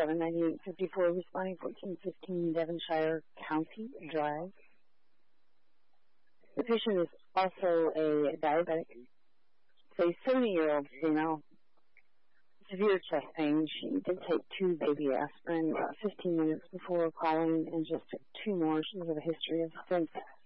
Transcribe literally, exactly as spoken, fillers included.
seven ninety-eight fifty-four, responding fourteen fifteen Devonshire County Drive. The patient is also a diabetic. It's a seventy-year-old female. Severe chest pain. She did take two baby aspirin about fifteen minutes before calling and just took two more. She has a history of since